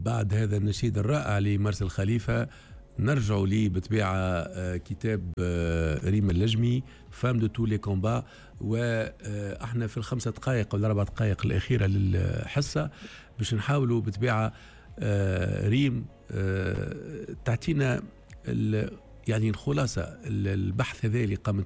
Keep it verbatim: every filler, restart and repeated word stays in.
بعد هذا النشيد الرائع لمرسل خليفة نرجع لي بطبيعة كتاب ريم اللجمي فام دو تو لي كومبا. واحنا في الخمسة دقائق او الاربع دقائق الاخيرة للحصة باش نحاولوا بطبيعة ريم تعطينا يعني الخلاصة البحث هذا اللي قامت